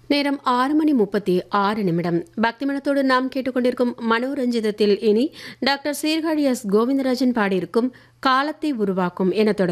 நேரம் 6:36. பக்திமனத்தோடு நாம் கேட்டுக்கொண்டிருக்கும் மனோரஞ்சிதத்தில் இனி டாக்டர் சீர்காழி எஸ் கோவிந்தராஜன் பாடியிருக்கும் காலத்தை உருவாக்கும் என தொடங்கும்